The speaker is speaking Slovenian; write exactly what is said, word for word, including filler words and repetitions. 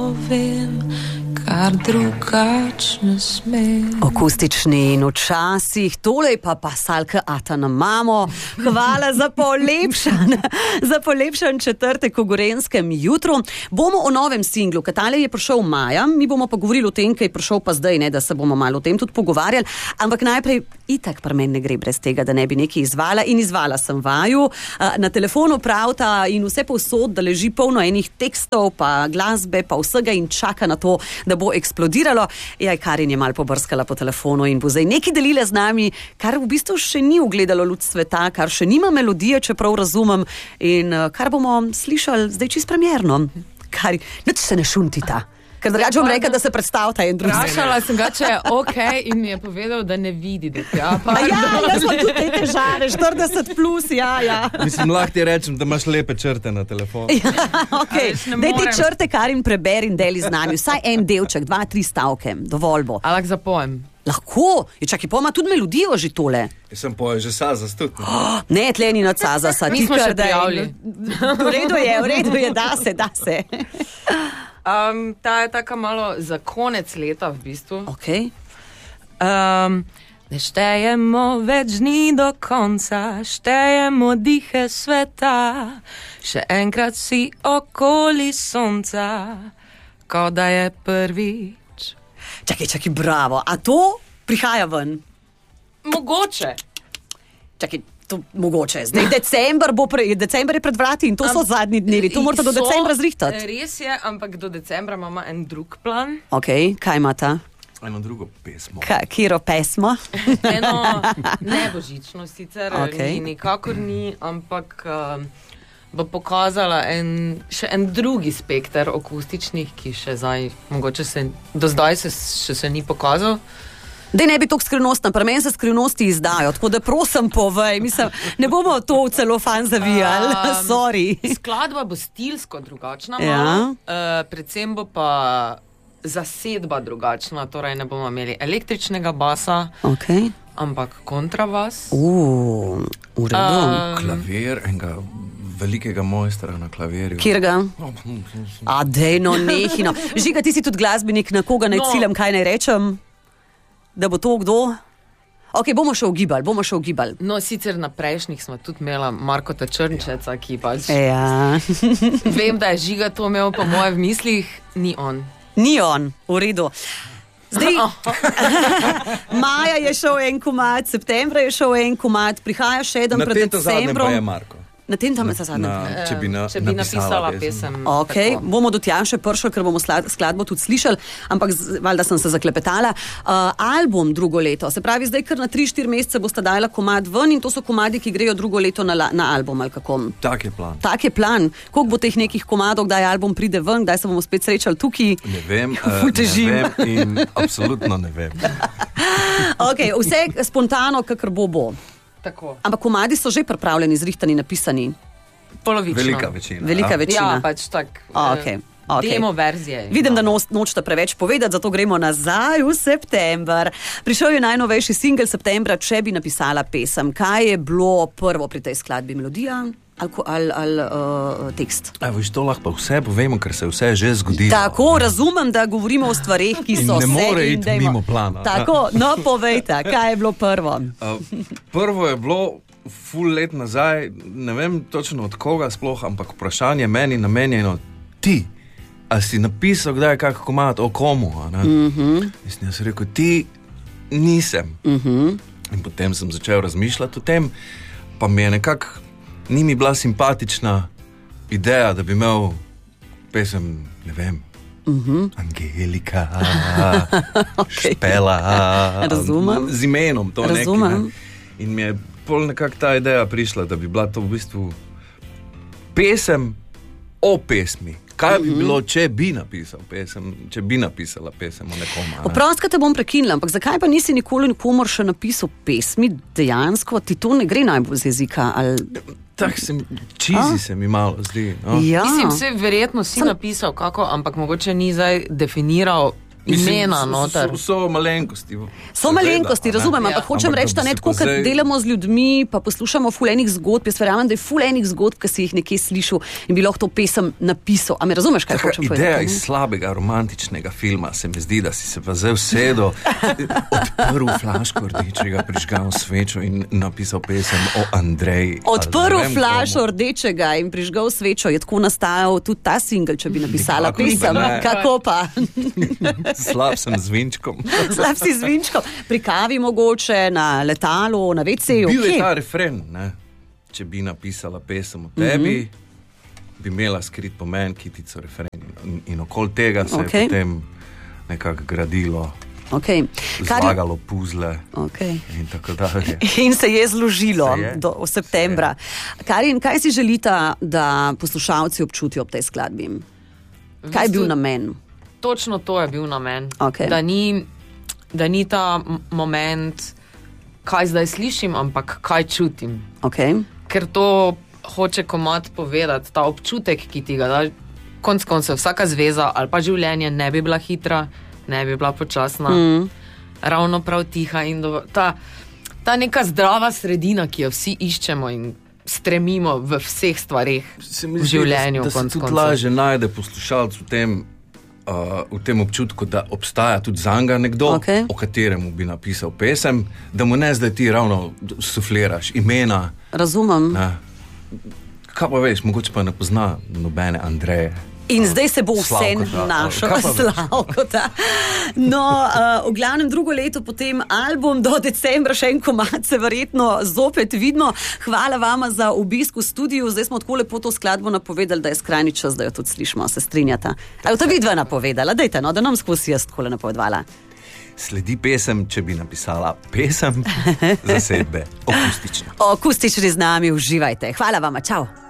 povem, kar drugačne sme. Akustični in včasih, tole pa pa salke ata na mamo. Hvala za polepšan, za polepšan četrtek v Gorenjskem jutru. Bomo o novem singlu, katale je prišel maja, mi bomo pa govorili o tem, kaj je prišel pa zdaj, ne, da se bomo malo o tem tudi pogovarjali, ampak najprej itak pri meni ne gre brez tega, da ne bi nekaj izvala in izvala sem vaju. Na telefonu pravta in vse povsod, da leži polno enih tekstov, pa glasbe, pa vsega in čaka na to, da bo eksplodiralo. Jaj, Karin je malo pobrskala po telefonu in bo zdaj nekaj delila z nami, kar v bistvu še ni ugledalo luč sveta, kar še nima melodije, čeprav razumem, in kar bomo slišali zdaj čisto premierno. Kar, nič se ne šuntita. Ker drugače bom rekel, da se predstavta en drug. Vprašala sem ga, če je okej, in mi je povedal, da ne vidi, da ja, pa ja, jaz sem tudi te težave, štirideset plus, ja, ja. Mislim, lahko ti rečem, da imaš lepe črte na telefonu. Ja, okej. Daj ti črte, Karin, preberi in deli z nami. Vsaj en delček, dva, tri stavke, dovolj bo. A lahko zapojem? Lahko, je čakaj, pa ima tudi melodijo že tole. Jaz sem poje že Sazas tudi. Oh, ne, tle ni nad Sazasa. Mi smo še prijavili. V redu je, v redu je, da se, da se. Um, ta je taka malo za konec leta v bistvu. Okay. Um, ne štejemo več dni do konca, štejemo dihe sveta, še enkrat si okoli sonca, kot da je prvič. Čakaj, čakaj, bravo. A to prihaja ven? Mogoče. Čakaj, to mogoče. Zdaj december bo, pre, december je pred vrati in to so Am, zadnji dnevi. To morate do decembra zrihtati. Res je, ampak do decembra imamo en drug plan. Ok, kaj imata? Eno drugo pesmo. Ka, kiro pesmo? Eno nebožično sicer, okay. ni, nikakor ni, ampak um, bo pokazala en, še en drugi spekter akustičnih, ki še zdaj, mogoče se, do zdaj se, še se ni pokazal. Dej ne bi toliko skrivnostna, pri meni se skrivnosti izdajo, tako da prosim povej, mislim, ne bomo to v celofan zavijali, um, sorry. Skladba bo stilsko drugačna, ja. malo, uh, predvsem bo pa zasedba drugačna, torej ne bomo imeli električnega basa, okay. ampak kontrabas. Uh, v redu. Um, Klavir enega velikega mojstra na klavirju. Kjerga? A dej, no nehino. Žiga, ti si tudi glasbenik, na koga naj no. ciljam, kaj naj rečem? Da bo to kdo? Ok, bomo še ugibali, bomo še ugibali. No, sicer na prejšnjih smo tudi imela Markota Črnčeca, ki pač... Ja. Vem, da je Žiga to imel po moje v mislih, ni on. Ni on, v redu. Zdaj, maja je šel en komad, septembra je šel en komad, prihaja še eden pred decembrom. Na tem zadnjem pa je Marko. Na tem tam je za zadnjem. Če bi, na, če bi napisala, napisala pesem. pesem ok, tako. Bomo do tja še prišli, ker bomo skladbo tudi slišali, ampak valjda sem se zaklepetala. Uh, album drugo leto, se pravi zdaj kar na tri štiri mesece boste dajala komad ven in to so komadi, ki grejo drugo leto na, na album ali kako? Tak je plan. Tak je plan. Koliko bo teh nekih komadov, kdaj album pride ven, kdaj se bomo spet srečali tukaj? Ne vem, uh, ne vem in absolutno ne vem. Ok, vse spontano, kakor bo bo. Tako. Ampak komadi so že pripravljeni, zrihtani, napisani. Polovično. Velika večina. Velika večina. Ja, pač tak. Okay. Okay. Demo verzije. Vidim, da no, nočete preveč povedati, zato gremo nazaj v september. Prišel je najnovejši singel septembra, Če bi napisala pesem. Kaj je bilo prvo pri tej skladbi? Melodija ali, ali, ali uh, tekst? Evo, to lahko pa vse povemo, ker se vse že zgodilo. Tako, razumem, da govorimo o stvareh, ki so in ne se... more iti dejmo, mimo plana. Tako, no povejte, kaj je bilo prvo? Uh, prvo je bilo ful let nazaj, ne vem točno od koga sploh, ampak vprašanje meni namenjeno ti. A si napisal kdaj kak komad o komu? Mm-hmm. Mislim, jaz rekel, ti nisem. Mm-hmm. In potem sem začel razmišljati o tem, pa mi je nekako, ni mi bila simpatična ideja, da bi imel pesem, ne vem, mm-hmm. Angelika, okay. Špela, razumem. Z imenom to razumem. Neki. Ne? In mi je pol nekako ta ideja prišla, da bi bila to v bistvu pesem o pesmi. Kaj bi bilo, če bi napisal pesem, če bi napisala pesem o nekom? Ne? Oprosti, te bom prekinila, ampak zakaj pa nisi nikoli nikomor še napisal pesmi? Dejansko ti to ne gre najbolj z jezika? Ali... Tak sem, čizi se mi malo zdi. No? Ja. Mislim, se verjetno si Sam... napisal kako, ampak mogoče ni zdaj definiral imena noter. So, so malenkosti. So malenkosti, razumem, ampak hočem reči, da ne tako, ker delamo z ljudmi, pa poslušamo ful enih zgodb. Jaz verjamem, da je ful enih zgodb, ki si jih nekje slišal in bi lahko to pesem napisal. A me razumeš, kaj hočem povedati? Ideja iz slabega romantičnega filma se mi zdi, da si se pa zdaj vsedo, odprl flaško rdečega, prižgal svečo in napisal pesem o Andreji. Odprl flašo rdečega in prižgal svečo, je tako nastajal tudi ta singel, če bi napisala Nikako pesem. ne. Kako pa? Slab sem z vinčkom. Slab si z vinčkom. Pri kavi mogoče, na letalu, na veceju. Bil je ta refren, ne? Če bi napisala pesem o tebi, mm-hmm. bi imela skrit pomen, kitico, refren. In, in okoli tega se Okay. je potem nekako gradilo, Okay. Kar je, zlagalo puzle okay. in tako dalje. In se je zložilo Se je. do v septembra. Karin, kaj si želita, da poslušalci občutijo ob tej skladbi? Kaj je bil namen? Točno to je bil namen. Okay. Da ni, da ni ta m- moment, kaj zdaj slišim, ampak kaj čutim. Okay. Ker to hoče komad povedati, ta občutek, ki ti ga da. Konc koncev, vsaka zveza ali pa življenje ne bi bila hitra, ne bi bila počasna, mm. ravno prav tiha in do, ta, ta neka zdrava sredina, ki jo vsi iščemo in stremimo v vseh stvareh v življenju. Da, da se konc tudi koncev. lažje najde poslušalec v tem, uh, v tem občutku, da obstaja tudi zanga nekdo, Okay. o kateremu bi napisal pesem, da mu ne zdaj ti ravno sufliraš imena. Razumem. Ne. Kaj pa veš, mogoče pa ne pozna nobene Andreje. In zdaj se bo vse Slavkota, našel, kaj pa veš? Slavkota. No, uh, v glavnem drugo leto potem album do decembra, še en komad se verjetno zopet vidimo. Hvala vama za obisk v studiu. Zdaj smo tako lepo to skladbo napovedali, da je skrajni čas, da jo tudi slišimo. Se strinjata? A je to vidva napovedala? Dajte, no, da nam skozi jaz takole napovedala. Sledi pesem, če bi napisala pesem zasedbe akustično. Akustični z nami, uživajte. Hvala vama, čau.